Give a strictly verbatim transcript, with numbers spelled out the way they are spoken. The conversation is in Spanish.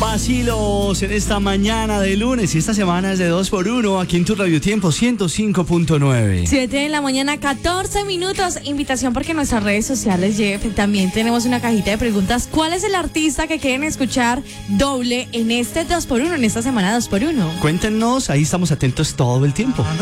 Vacilos en esta mañana de lunes y esta semana es de dos por uno aquí en tu Radio Tiempo ciento cinco punto nueve. siete de la mañana, catorce minutos. Invitación porque en nuestras redes sociales, Jeff, también tenemos una cajita de preguntas. ¿Cuál es el artista que quieren escuchar doble en este dos por uno, en esta semana dos por uno? Cuéntenos, ahí estamos atentos todo el tiempo.